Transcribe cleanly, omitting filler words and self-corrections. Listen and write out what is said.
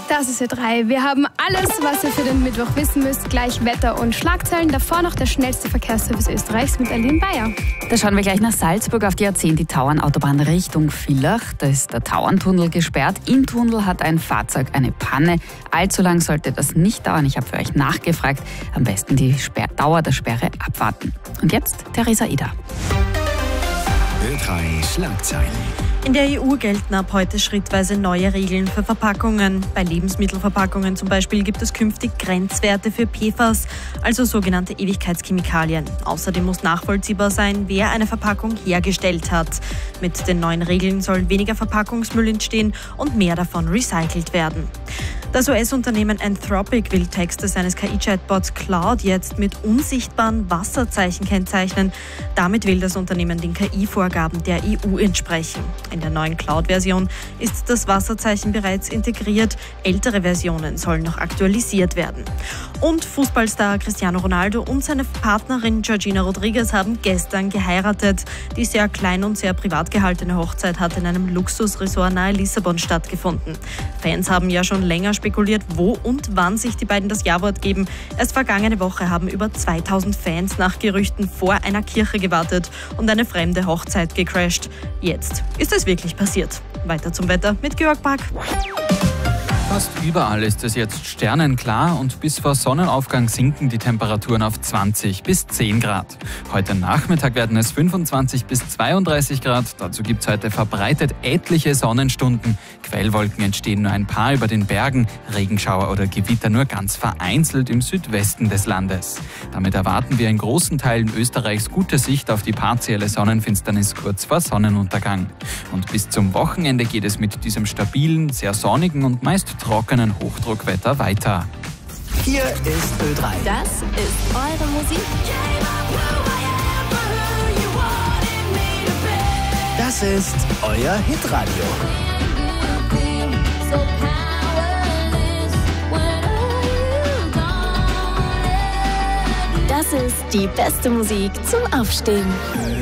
Das ist Ö3. Wir haben alles, was ihr für den Mittwoch wissen müsst. Gleich Wetter und Schlagzeilen. Davor noch der schnellste Verkehrsservice Österreichs mit Aline Bayer. Da schauen wir gleich nach Salzburg auf die A10, die Tauernautobahn Richtung Villach. Da ist der Tauerntunnel gesperrt. Im Tunnel hat ein Fahrzeug eine Panne. Allzu lang sollte das nicht dauern. Ich habe für euch nachgefragt. Am besten die Dauer der Sperre abwarten. Und jetzt Theresa Ida. Ö3 Schlagzeilen. In der EU gelten ab heute schrittweise neue Regeln für Verpackungen. Bei Lebensmittelverpackungen zum Beispiel gibt es künftig Grenzwerte für PFAS, also sogenannte Ewigkeitschemikalien. Außerdem muss nachvollziehbar sein, wer eine Verpackung hergestellt hat. Mit den neuen Regeln soll weniger Verpackungsmüll entstehen und mehr davon recycelt werden. Das US-Unternehmen Anthropic will Texte seines KI-Chatbots Claude jetzt mit unsichtbaren Wasserzeichen kennzeichnen. Damit will das Unternehmen den KI-Vorgaben der EU entsprechen. In der neuen Cloud-Version ist das Wasserzeichen bereits integriert. Ältere Versionen sollen noch aktualisiert werden. Und Fußballstar Cristiano Ronaldo und seine Partnerin Georgina Rodriguez haben gestern geheiratet. Die sehr klein und sehr privat gehaltene Hochzeit hat in einem Luxusresort nahe Lissabon stattgefunden. Fans haben ja schon länger spekuliert, wo und wann sich die beiden das Ja-Wort geben. Erst vergangene Woche haben über 2000 Fans nach Gerüchten vor einer Kirche gewartet und eine fremde Hochzeit gecrasht. Jetzt ist es wirklich passiert. Weiter zum Wetter mit Georg Back. Fast überall ist es jetzt sternenklar und bis vor Sonnenaufgang sinken die Temperaturen auf 20 bis 10 Grad. Heute Nachmittag werden es 25 bis 32 Grad. Dazu gibt es heute verbreitet etliche Sonnenstunden. Quellwolken entstehen nur ein paar über den Bergen, Regenschauer oder Gewitter nur ganz vereinzelt im Südwesten des Landes. Damit erwarten wir in großen Teilen Österreichs gute Sicht auf die partielle Sonnenfinsternis kurz vor Sonnenuntergang. Und bis zum Wochenende geht es mit diesem stabilen, sehr sonnigen und meist trockenen Hochdruckwetter weiter. Hier ist Ö3. Das ist eure Musik. Das ist euer Hitradio. Das ist die beste Musik zum Aufstehen.